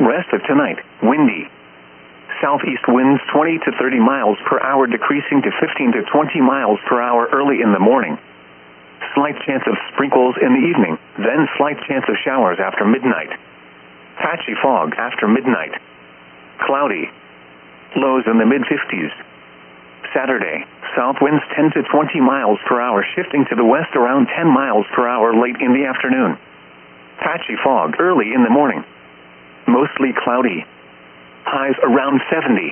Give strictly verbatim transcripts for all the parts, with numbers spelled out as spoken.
Rest of tonight, windy. Southeast winds twenty to thirty miles per hour, decreasing to fifteen to twenty miles per hour early in the morning. Slight chance of sprinkles in the evening, then slight chance of showers after midnight. Patchy fog after midnight. Cloudy. Lows in the mid fifties. Saturday, south winds ten to twenty miles per hour, shifting to the west around ten miles per hour late in the afternoon. Patchy fog early in the morning. Mostly cloudy. Highs around seventy.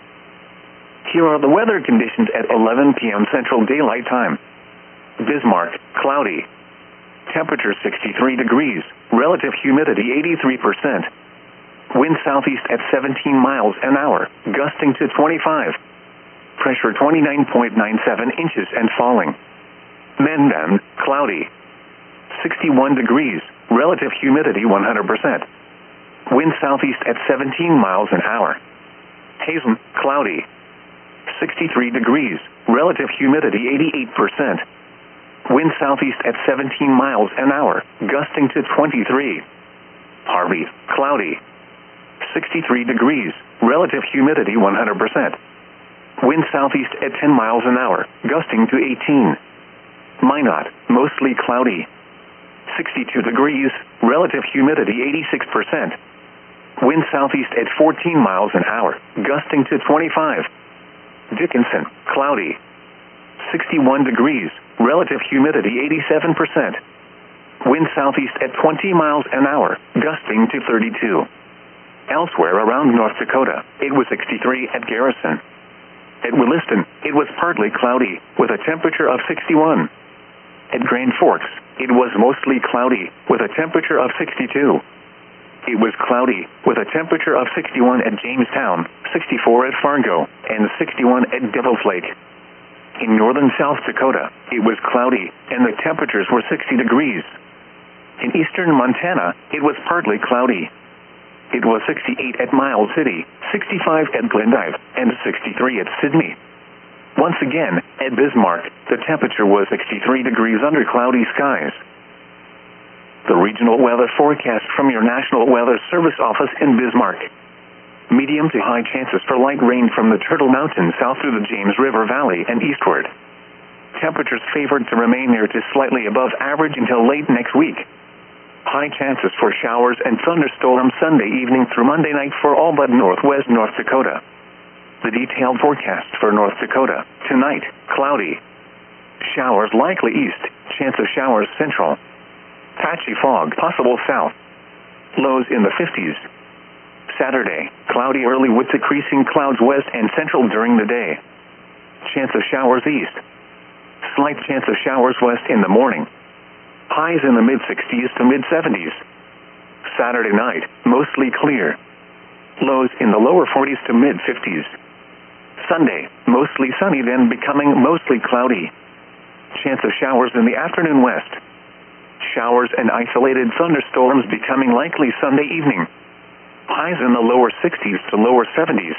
Here are the weather conditions at eleven p m Central Daylight Time. Bismarck, cloudy. Temperature sixty-three degrees, relative humidity eighty-three percent. Wind southeast at seventeen miles an hour, gusting to twenty-five. Pressure twenty-nine point nine seven inches and falling. Mendon, cloudy. sixty-one degrees, relative humidity one hundred percent. Wind southeast at seventeen miles an hour. Hazen, cloudy. sixty-three degrees, relative humidity eighty-eight percent. Wind southeast at seventeen miles an hour, gusting to twenty-three. Harvey, cloudy. sixty-three degrees, relative humidity one hundred percent. Wind southeast at ten miles an hour, gusting to eighteen. Minot, mostly cloudy. sixty-two degrees, relative humidity eighty-six percent. Wind southeast at fourteen miles an hour, gusting to twenty-five. Dickinson, cloudy. sixty-one degrees, relative humidity eighty-seven percent. Wind southeast at twenty miles an hour, gusting to thirty-two. Elsewhere around North Dakota, it was sixty-three at Garrison. At Williston, it was partly cloudy, with a temperature of sixty-one. At Grand Forks, it was mostly cloudy, with a temperature of sixty-two. It was cloudy, with a temperature of sixty-one at Jamestown, sixty-four at Fargo, and sixty-one at Devil's Lake. In northern South Dakota, it was cloudy, and the temperatures were sixty degrees. In eastern Montana, it was partly cloudy. It was sixty-eight at Miles City, sixty-five at Glendive, and sixty-three at Sidney. Once again, at Bismarck, the temperature was sixty-three degrees under cloudy skies. The regional weather forecast from your National Weather Service office in Bismarck. Medium to high chances for light rain from the Turtle Mountains south through the James River Valley and eastward. Temperatures favored to remain near to slightly above average until late next week. High chances for showers and thunderstorms Sunday evening through Monday night for all but northwest North Dakota. The detailed forecast for North Dakota. Tonight, cloudy. Showers likely east, chance of showers central. Patchy fog possible south. Lows in the fifties. Saturday, cloudy early with decreasing clouds west and central during the day. Chance of showers east. Slight chance of showers west in the morning. Highs in the mid sixties to mid seventies. Saturday night, mostly clear. Lows in the lower forties to mid fifties. Sunday, mostly sunny then becoming mostly cloudy. Chance of showers in the afternoon west. Showers and isolated thunderstorms becoming likely Sunday evening. Highs in the lower sixties to lower seventies.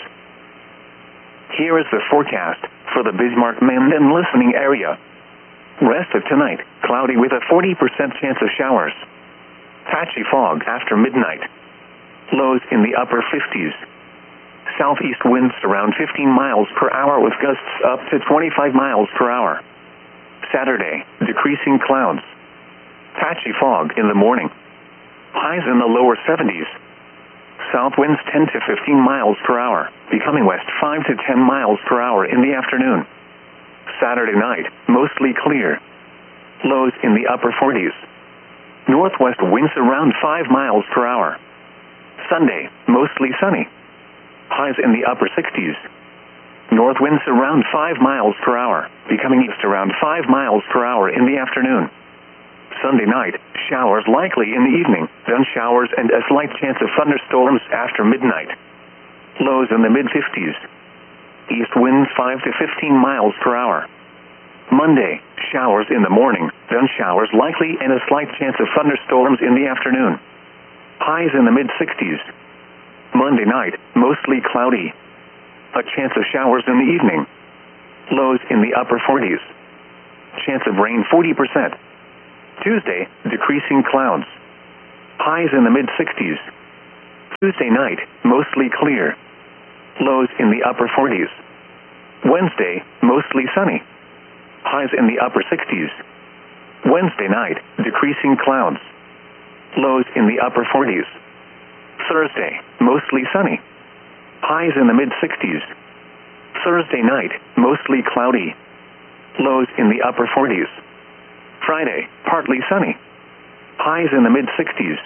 Here is the forecast for the Bismarck-Mendon listening area. Rest of tonight, cloudy with a forty percent chance of showers. Patchy fog after midnight. Lows in the upper fifties. Southeast winds around fifteen miles per hour with gusts up to twenty-five miles per hour. Saturday, decreasing clouds. Patchy fog in the morning. Highs in the lower seventies. South winds ten to fifteen miles per hour, becoming west five to ten miles per hour in the afternoon. Saturday night, mostly clear. Lows in the upper forties. Northwest winds around five miles per hour. Sunday, mostly sunny. Highs in the upper sixties. North winds around five miles per hour, becoming east around five miles per hour in the afternoon. Sunday night, showers likely in the evening, then showers and a slight chance of thunderstorms after midnight. Lows in the mid fifties. East winds five to fifteen miles per hour. Monday, showers in the morning, then showers likely and a slight chance of thunderstorms in the afternoon. Highs in the mid sixties. Monday night, mostly cloudy. A chance of showers in the evening. Lows in the upper forties. Chance of rain forty percent. Tuesday, decreasing clouds. Highs in the mid sixties. Tuesday night, mostly clear. Lows in the upper forties. Wednesday, mostly sunny. Highs in the upper sixties. Wednesday night, decreasing clouds. Lows in the upper forties. Thursday, mostly sunny. Highs in the mid-sixties. Thursday night, mostly cloudy. Lows in the upper forties. Friday, partly sunny. Highs in the mid-sixties.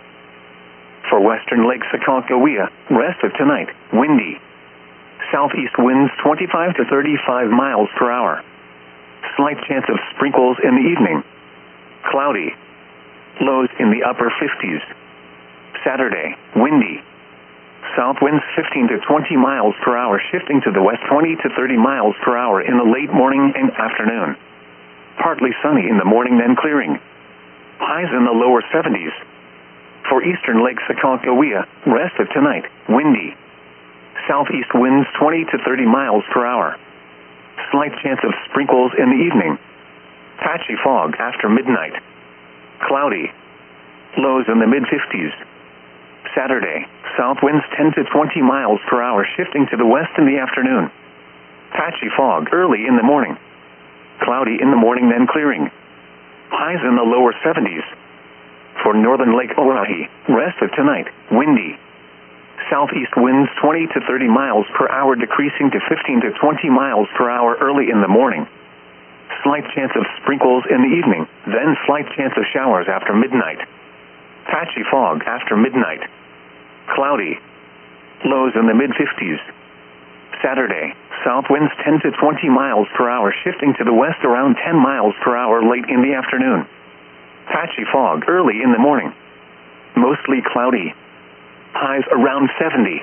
For western Lake Sakakawea, rest of tonight, windy. Southeast winds twenty-five to thirty-five miles per hour. Slight chance of sprinkles in the evening. Cloudy. Lows in the upper fifties. Saturday, windy. South winds fifteen to twenty miles per hour, shifting to the west twenty to thirty miles per hour in the late morning and afternoon. Partly sunny in the morning, then clearing. Highs in the lower seventies. For eastern Lake Sakakawea, rest of tonight, windy. Southeast winds twenty to thirty miles per hour. Slight chance of sprinkles in the evening. Patchy fog after midnight. Cloudy. Lows in the mid-fifties. Saturday, south winds ten to twenty miles per hour, shifting to the west in the afternoon. Patchy fog early in the morning. Cloudy in the morning, then clearing. Highs in the lower seventies. For northern Lake Oahe, rest of tonight, windy. Southeast winds twenty to thirty miles per hour, decreasing to fifteen to twenty miles per hour early in the morning. Slight chance of sprinkles in the evening, then slight chance of showers after midnight. Patchy fog after midnight. Cloudy. Lows in the mid-fifties. Saturday, south winds ten to twenty miles per hour, shifting to the west around ten miles per hour late in the afternoon. Patchy fog early in the morning. Mostly cloudy. Highs around seventy.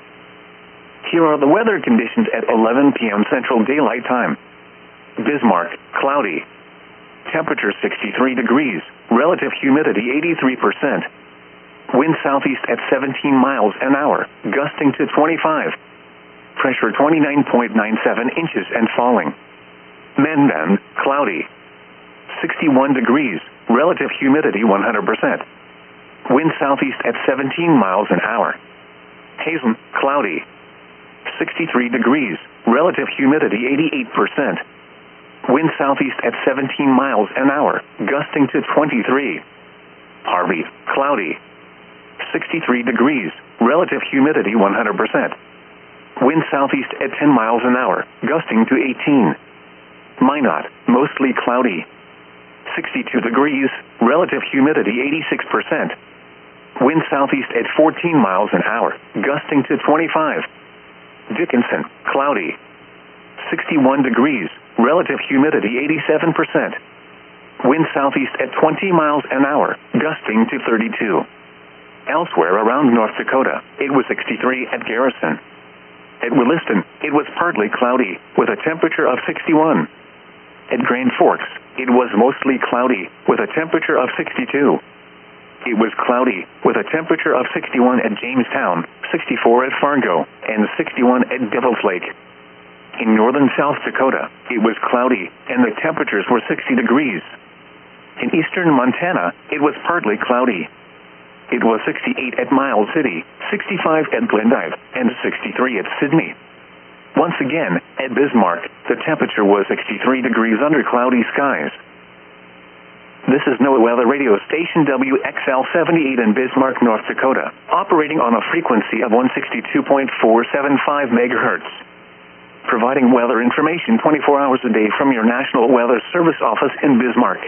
Here are the weather conditions at eleven p.m. Central Daylight Time. Bismarck, cloudy. Temperature sixty-three degrees. Relative humidity eighty-three percent. Wind southeast at seventeen miles an hour, gusting to twenty-five. Pressure twenty-nine point nine seven inches and falling. Mandan, cloudy. sixty-one degrees. Relative humidity one hundred percent. Wind southeast at seventeen miles an hour. Hazen, cloudy. sixty-three degrees. Relative humidity eighty-eight percent. Wind southeast at seventeen miles an hour, gusting to twenty-three. Harvey, cloudy. sixty-three degrees. Relative humidity one hundred percent. Wind southeast at ten miles an hour, gusting to eighteen. Minot, mostly cloudy. sixty-two degrees. Relative humidity eighty-six percent. Wind southeast at fourteen miles an hour, gusting to twenty-five. Dickinson, cloudy. sixty-one degrees. Relative humidity eighty-seven percent. Wind southeast at twenty miles an hour, gusting to thirty-two. Elsewhere around North Dakota, it was sixty-three at Garrison. At Williston, it was partly cloudy, with a temperature of sixty-one. At Grand Forks, it was mostly cloudy, with a temperature of sixty-two. It was cloudy, with a temperature of sixty-one at Jamestown, sixty-four at Fargo, and sixty-one at Devil's Lake. In northern South Dakota, it was cloudy, and the temperatures were sixty degrees. In eastern Montana, it was partly cloudy. It was sixty-eight at Miles City, sixty-five at Glendive, and sixty-three at Sydney. Once again, at Bismarck, the temperature was sixty-three degrees under cloudy skies. This is NOAA Weather Radio Station W X L seventy-eight in Bismarck, North Dakota, operating on a frequency of one sixty-two point four seven five megahertz. Providing weather information twenty-four hours a day from your National Weather Service office in Bismarck.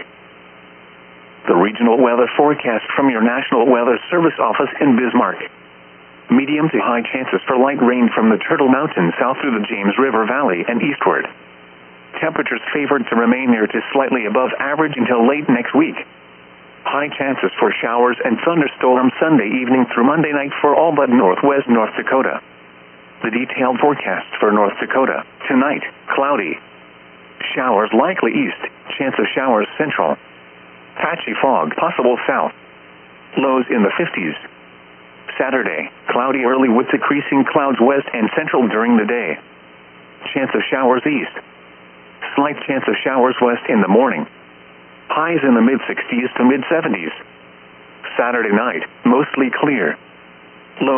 The regional weather forecast from your National Weather Service office in Bismarck. Medium to high chances for light rain from the Turtle Mountains south through the James River Valley and eastward. Temperatures favored to remain near to slightly above average until late next week. High chances for showers and thunderstorms Sunday evening through Monday night for all but northwest North Dakota. The detailed forecast for North Dakota. Tonight, cloudy. Showers likely east, chance of showers central. Patchy fog possible south. Lows in the fifties. Saturday, cloudy early with decreasing clouds west and central during the day. Chance of showers east. Slight chance of showers west in the morning. Highs in the mid-sixties to mid-seventies. Saturday night, mostly clear.